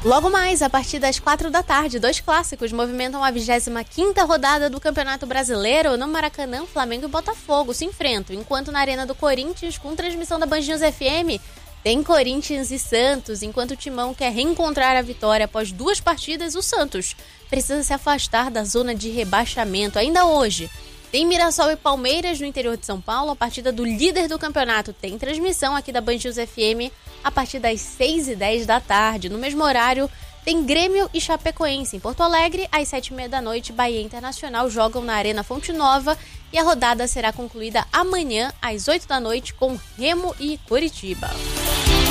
Logo mais, a partir das 4 da tarde, 2 clássicos movimentam a 25ª rodada do Campeonato Brasileiro. No Maracanã, Flamengo e Botafogo se enfrentam, enquanto na Arena do Corinthians, com transmissão da Band News FM, tem Corinthians e Santos. Enquanto o Timão quer reencontrar a vitória após 2 partidas, o Santos precisa se afastar da zona de rebaixamento. Ainda hoje, tem Mirassol e Palmeiras no interior de São Paulo. A partida do líder do campeonato tem transmissão aqui da Band News FM a partir das 6h10 da tarde. No mesmo horário, tem Grêmio e Chapecoense. Em Porto Alegre, às 7h30 da noite, Bahia e Internacional jogam na Arena Fonte Nova e a rodada será concluída amanhã, às 8 da noite, com Remo e Coritiba.